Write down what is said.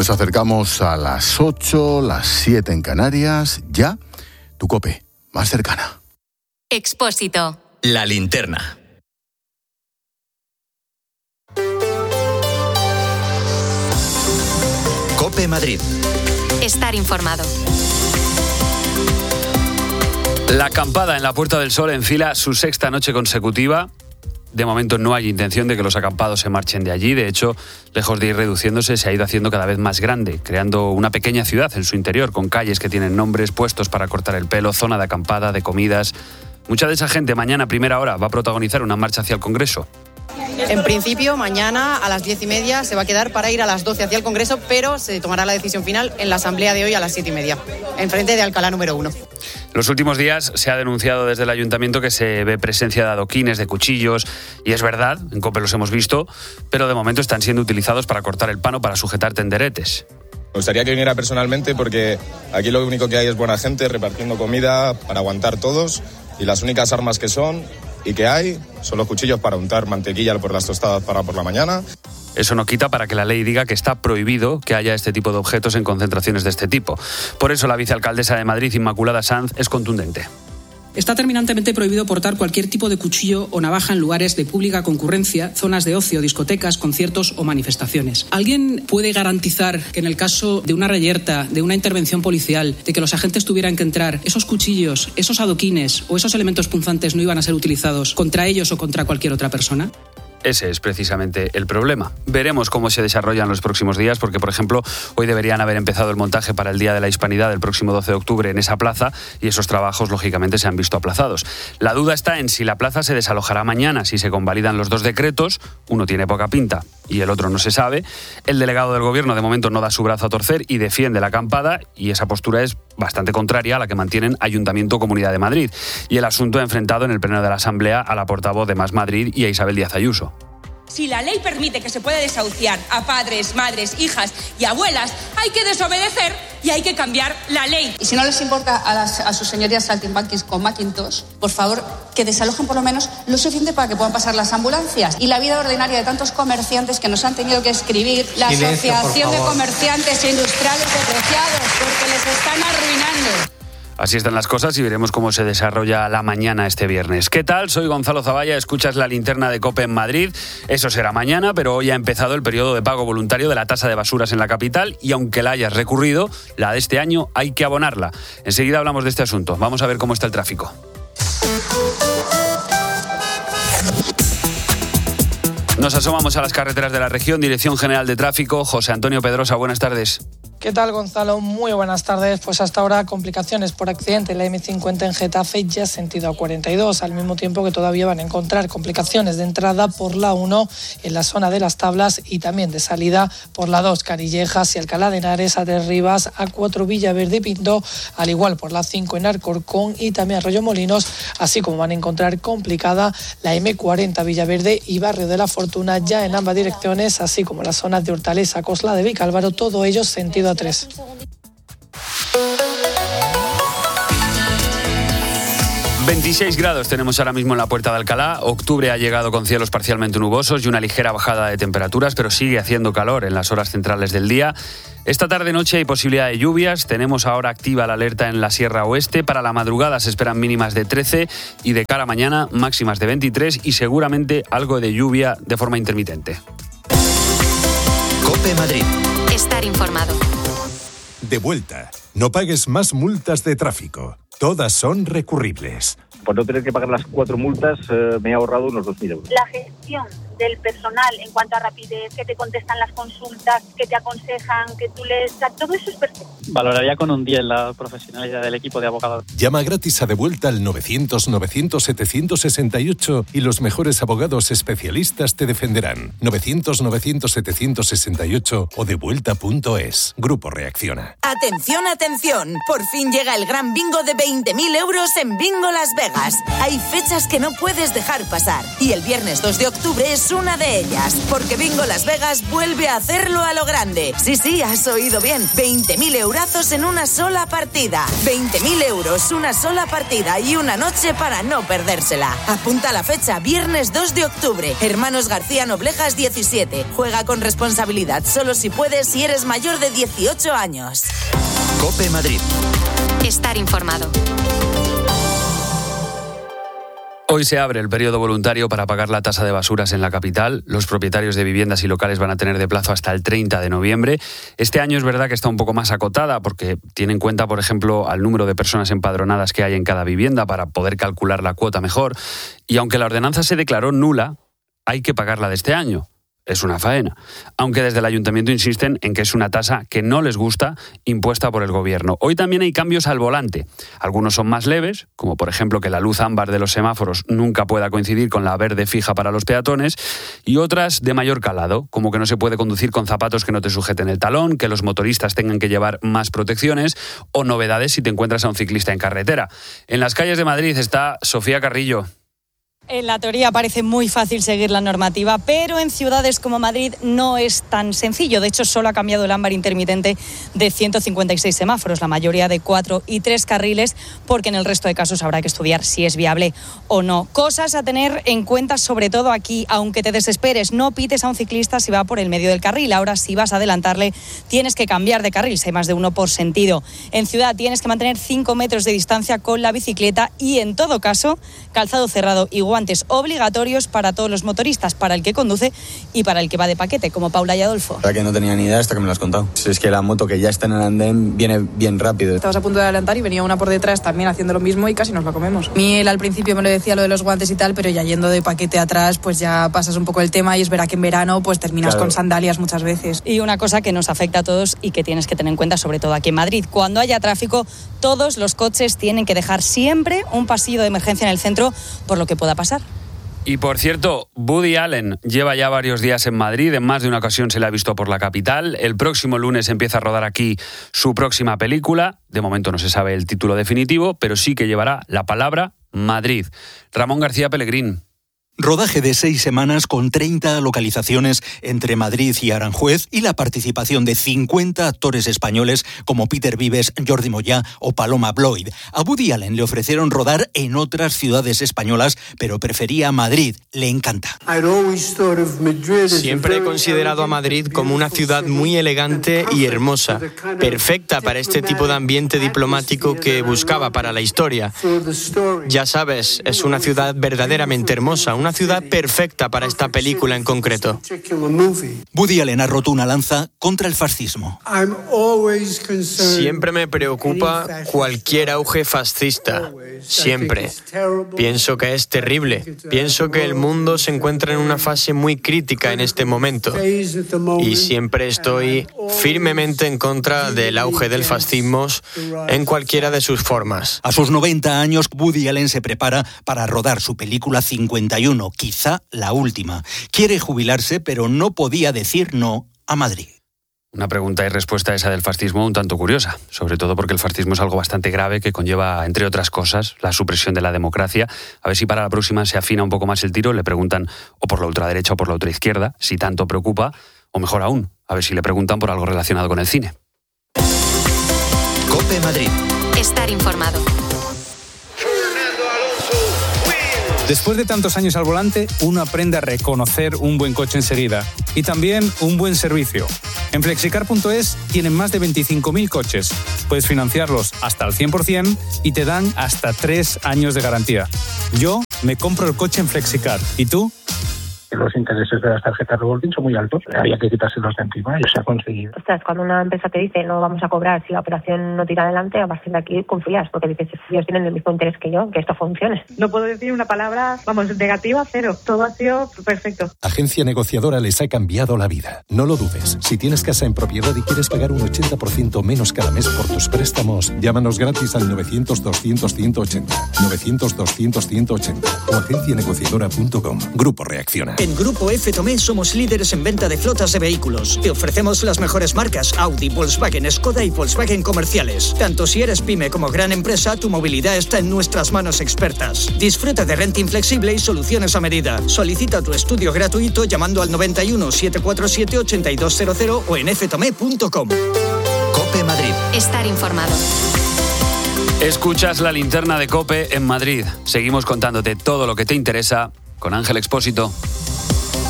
Nos acercamos a las 8, las 7 en Canarias. Ya, tu COPE, más cercana. Expósito. La linterna. COPE Madrid. Estar informado. La acampada en la Puerta del Sol enfila su sexta noche consecutiva. De momento no hay intención de que los acampados se marchen de allí. De hecho, lejos de ir reduciéndose, se ha ido haciendo cada vez más grande, creando una pequeña ciudad en su interior, con calles que tienen nombres, puestos para cortar el pelo, zona de acampada, de comidas. Mucha de esa gente mañana a primera hora va a protagonizar una marcha hacia el Congreso. En principio, mañana a las 10:30 se va a quedar para ir a las 12 hacia el Congreso, pero se tomará la decisión final en la asamblea de hoy a las 7:30, enfrente de Alcalá número 1. Los últimos días se ha denunciado desde el ayuntamiento que se ve presencia de adoquines, de cuchillos, y es verdad, en COPE los hemos visto, pero de momento están siendo utilizados para cortar el pan o para sujetar tenderetes. Me gustaría que viniera personalmente porque aquí lo único que hay es buena gente repartiendo comida para aguantar todos y las únicas armas que son y que hay son los cuchillos para untar mantequilla por las tostadas para por la mañana. Eso no quita para que la ley diga que está prohibido que haya este tipo de objetos en concentraciones de este tipo. Por eso la vicealcaldesa de Madrid, Inmaculada Sanz, es contundente. Está terminantemente prohibido portar cualquier tipo de cuchillo o navaja en lugares de pública concurrencia, zonas de ocio, discotecas, conciertos o manifestaciones. ¿Alguien puede garantizar que en el caso de una reyerta, de una intervención policial, de que los agentes tuvieran que entrar, esos cuchillos, esos adoquines o esos elementos punzantes no iban a ser utilizados contra ellos o contra cualquier otra persona? Ese es precisamente el problema. Veremos cómo se desarrollan los próximos días, porque, por ejemplo, hoy deberían haber empezado el montaje para el Día de la Hispanidad el próximo 12 de octubre en esa plaza y esos trabajos, lógicamente, se han visto aplazados. La duda está en si la plaza se desalojará mañana, si se convalidan los dos decretos. Uno tiene poca pinta y el otro no se sabe. El delegado del Gobierno, de momento, no da su brazo a torcer y defiende la acampada, y esa postura es bastante contraria a la que mantienen Ayuntamiento o Comunidad de Madrid. Y el asunto ha enfrentado en el Pleno de la Asamblea a la portavoz de Más Madrid y a Isabel Díaz Ayuso. Si la ley permite que se pueda desahuciar a padres, madres, hijas y abuelas, hay que desobedecer y hay que cambiar la ley. Y si no les importa a sus señorías saltimbanquis con Macintosh, por favor, que desalojen por lo menos lo suficiente para que puedan pasar las ambulancias. Y la vida ordinaria de tantos comerciantes que nos han tenido que escribir la Silencio, Asociación de Comerciantes e Industriales Depreciados, porque les están arruinando. Así están las cosas y veremos cómo se desarrolla la mañana este viernes. ¿Qué tal? Soy Gonzalo Zavalla, escuchas la linterna de COPE en Madrid. Eso será mañana, pero hoy ha empezado el periodo de pago voluntario de la tasa de basuras en la capital y aunque la hayas recurrido, la de este año hay que abonarla. Enseguida hablamos de este asunto. Vamos a ver cómo está el tráfico. Nos asomamos a las carreteras de la región. Dirección General de Tráfico, José Antonio Pedrosa, buenas tardes. ¿Qué tal, Gonzalo? Muy buenas tardes. Pues hasta ahora complicaciones por accidente en la M50 en Getafe, ya sentido A42, al mismo tiempo que todavía van a encontrar complicaciones de entrada por la 1 en la zona de Las Tablas y también de salida por la 2 Canillejas y Alcalá de Henares, a Tres Rivas, A4 Villaverde y Pinto, al igual por la 5 en Alcorcón y también Arroyomolinos, así como van a encontrar complicada la M40 Villaverde y Barrio de la Fortuna ya en ambas direcciones, así como las zonas de Hortaleza, Cosla de Vicálvaro, todo ello sentido 3. 26 grados tenemos ahora mismo en la Puerta de Alcalá. Octubre ha llegado con cielos parcialmente nubosos y una ligera bajada de temperaturas, pero sigue haciendo calor en las horas centrales del día. Esta tarde-noche hay posibilidad de lluvias. Tenemos ahora activa la alerta en la Sierra Oeste. Para la madrugada se esperan mínimas de 13 y de cara a mañana máximas de 23 y seguramente algo de lluvia de forma intermitente. COPE Madrid. Estar informado. De vuelta. No pagues más multas de tráfico. Todas son recurribles. Por no tener que pagar las 4 multas, me he ahorrado unos 2.000 euros. La gestión del personal en cuanto a rapidez, que te contestan las consultas, que te aconsejan, que tú les... Todo eso es perfecto. Valoraría con un 10 la profesionalidad del equipo de abogados. Llama gratis a De Vuelta al 900-900-768 y los mejores abogados especialistas te defenderán. 900-900-768 o devuelta.es. Grupo Reacciona. Atención, atención. Por fin llega el gran bingo de 20.000 euros en Bingo Las Vegas. Hay fechas que no puedes dejar pasar. Y el viernes 2 de octubre es una de ellas, porque Bingo Las Vegas vuelve a hacerlo a lo grande. Sí, has oído bien, 20.000 eurazos en una sola partida. 20.000 euros, una sola partida y una noche para no perdérsela. Apunta la fecha, viernes 2 de octubre. Hermanos García Noblejas 17. Juega con responsabilidad, solo si puedes, si eres mayor de 18 años. COPE Madrid. Estar informado. Hoy se abre el periodo voluntario para pagar la tasa de basuras en la capital. Los propietarios de viviendas y locales van a tener de plazo hasta el 30 de noviembre. Este año es verdad que está un poco más acotada porque tiene en cuenta, por ejemplo, al número de personas empadronadas que hay en cada vivienda para poder calcular la cuota mejor. Y aunque la ordenanza se declaró nula, hay que pagarla de este año. Es una faena. Aunque desde el ayuntamiento insisten en que es una tasa que no les gusta, impuesta por el gobierno. Hoy también hay cambios al volante. Algunos son más leves, como por ejemplo que la luz ámbar de los semáforos nunca pueda coincidir con la verde fija para los peatones, y otras de mayor calado, como que no se puede conducir con zapatos que no te sujeten el talón, que los motoristas tengan que llevar más protecciones, o novedades si te encuentras a un ciclista en carretera. En las calles de Madrid está Sofía Carrillo. En la teoría parece muy fácil seguir la normativa, pero en ciudades como Madrid no es tan sencillo. De hecho, solo ha cambiado el ámbar intermitente de 156 semáforos, la mayoría de 4 y 3 carriles, porque en el resto de casos habrá que estudiar si es viable o no. Cosas a tener en cuenta, sobre todo aquí, aunque te desesperes, no pites a un ciclista si va por el medio del carril. Ahora, si vas a adelantarle, tienes que cambiar de carril, si hay más de uno por sentido. En ciudad tienes que mantener 5 metros de distancia con la bicicleta y, en todo caso, calzado cerrado y guantes obligatorios para todos los motoristas, para el que conduce y para el que va de paquete, como Paula y Adolfo. La que no tenía ni idea hasta que me lo has contado. Es que la moto que ya está en el andén viene bien rápido. Estabas a punto de adelantar y venía una por detrás también haciendo lo mismo y casi nos lo comemos. A mí él al principio me lo decía lo de los guantes y tal, pero ya yendo de paquete atrás pues ya pasas un poco el tema y es verdad que en verano pues terminas con sandalias muchas veces. Y una cosa que nos afecta a todos y que tienes que tener en cuenta, sobre todo aquí en Madrid, cuando haya tráfico, todos los coches tienen que dejar siempre un pasillo de emergencia en el centro por lo que pueda pasar. Y por cierto, Woody Allen lleva ya varios días en Madrid, en más de una ocasión se le ha visto por la capital. El próximo lunes empieza a rodar aquí su próxima película. De momento no se sabe el título definitivo, pero sí que llevará la palabra Madrid. Ramón García Pellegrín. Rodaje de 6 semanas con 30 localizaciones entre Madrid y Aranjuez y la participación de 50 actores españoles como Peter Vives, Jordi Moyá o Paloma Bloyd. A Woody Allen le ofrecieron rodar en otras ciudades españolas, pero prefería Madrid. Le encanta. Siempre he considerado a Madrid como una ciudad muy elegante y hermosa, perfecta para este tipo de ambiente diplomático que buscaba para la historia. Ya sabes, es una ciudad verdaderamente hermosa, una ciudad perfecta para esta película en concreto. Woody Allen ha roto una lanza contra el fascismo. Siempre me preocupa cualquier auge fascista. Siempre. Pienso que es terrible. Pienso que el mundo se encuentra en una fase muy crítica en este momento. Y siempre estoy firmemente en contra del auge del fascismo en cualquiera de sus formas. A sus 90 años, Woody Allen se prepara para rodar su película 51, quizá la última. Quiere jubilarse, pero no podía decir no a Madrid. Una pregunta y respuesta esa del fascismo un tanto curiosa, sobre todo porque el fascismo es algo bastante grave que conlleva, entre otras cosas, la supresión de la democracia. A ver si para la próxima se afina un poco más el tiro, le preguntan o por la ultraderecha o por la ultraizquierda, si tanto preocupa, o mejor aún, a ver si le preguntan por algo relacionado con el cine. COPE Madrid. Estar informado. Después de tantos años al volante, uno aprende a reconocer un buen coche enseguida y también un buen servicio. En Flexicar.es tienen más de 25.000 coches. Puedes financiarlos hasta al 100% y te dan hasta 3 años de garantía. Yo me compro el coche en Flexicar. ¿Y tú? Los intereses de las tarjetas revolving son muy altos. Había que quitárselos de encima y se ha conseguido. Ostras, cuando una empresa te dice no vamos a cobrar si la operación no tira adelante, a partir de aquí confías, porque dices, ellos tienen el mismo interés que yo, que esto funcione. No puedo decir una palabra, negativa, cero. Todo ha sido perfecto. Agencia Negociadora les ha cambiado la vida. No lo dudes. Si tienes casa en propiedad y quieres pagar un 80% menos cada mes por tus préstamos, llámanos gratis al 900-200-180. 900-200-180 o agencianegociadora.com. Grupo Reacciona. En Grupo F Tomé somos líderes en venta de flotas de vehículos. Te ofrecemos las mejores marcas Audi, Volkswagen, Skoda y Volkswagen comerciales. Tanto si eres pyme como gran empresa, tu movilidad está en nuestras manos expertas. Disfruta de renting flexible y soluciones a medida. Solicita tu estudio gratuito llamando al 91 747 8200 o en ftome.com. COPE Madrid. Estar informado. Escuchas la linterna de COPE en Madrid. Seguimos contándote todo lo que te interesa con Ángel Expósito.